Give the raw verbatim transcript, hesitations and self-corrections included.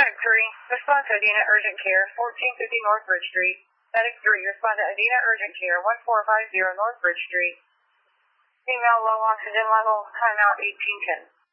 Medic three, respond to Adina Urgent Care, fourteen fifty North Bridge Street. Medic three, respond to Adina Urgent Care, one four five zero North Bridge Street. Female low oxygen level, timeout eighteen ten.